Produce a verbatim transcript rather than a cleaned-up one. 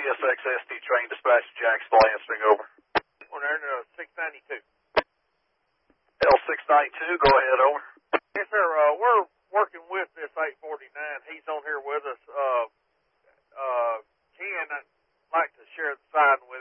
S X S T train dispatch to Jacksonville, answering over. Well, they're in uh, six ninety-two. L six ninety-two, go ahead, over. Yes, sir. Uh, we're working with this eight forty-nine. He's on here with us. Uh, uh, Ken, I'd like to share the sign